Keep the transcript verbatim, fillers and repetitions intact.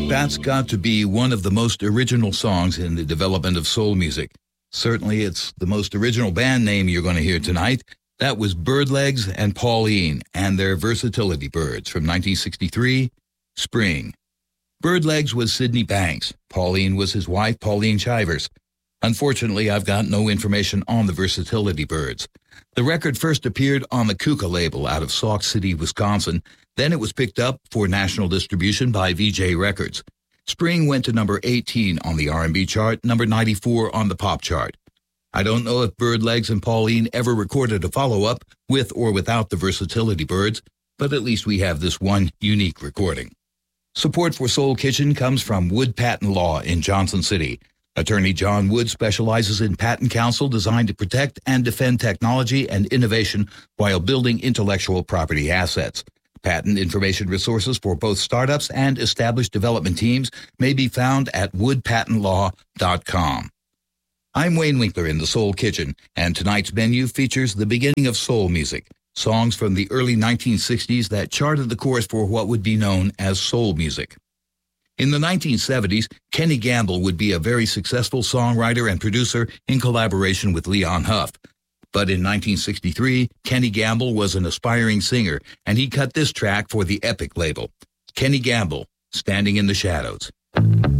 That's got to be one of the most original songs in the development of soul music. Certainly, it's the most original band name you're going to hear tonight. That was Birdlegs and Pauline and their Versatility Birds from nineteen sixty-three, Spring. Birdlegs was Sydney Banks. Pauline was his wife, Pauline Chivers. Unfortunately, I've got no information on the Versatility Birds. The record first appeared on the Kuka label out of Sauk City, Wisconsin. Then it was picked up for national distribution by V J Records. Spring went to number eighteen on the R and B chart, number ninety-four on the pop chart. I don't know if Birdlegs and Pauline ever recorded a follow-up with or without the Versatility Birds, but at least we have this one unique recording. Support for Soul Kitchen comes from Wood Patent Law in Johnson City. Attorney John Wood specializes in patent counsel designed to protect and defend technology and innovation while building intellectual property assets. Patent information resources for both startups and established development teams may be found at wood patent law dot com. I'm Wayne Winkler in the Soul Kitchen, and tonight's menu features the beginning of soul music, songs from the early nineteen sixties that charted the course for what would be known as soul music. In the nineteen seventies, Kenny Gamble would be a very successful songwriter and producer in collaboration with Leon Huff. But in nineteen sixty-three, Kenny Gamble was an aspiring singer, and he cut this track for the Epic label. Kenny Gamble, Standing in the Shadows.